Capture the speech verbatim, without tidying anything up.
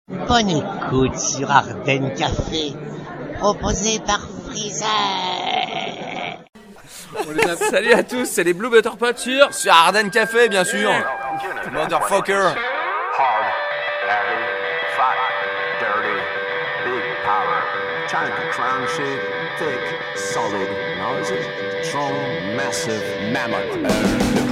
Bonne écoute sur Ardennes Café, proposé par Freezer. Salut à tous, c'est les Blue Butter Pots sur... Sur Ardennes Café, bien sûr. Motherfucker. Hard, heavy, fat, dirty, big power. Trying to crown shit, thick, solid. Now is it? Strong, massive, mammoth.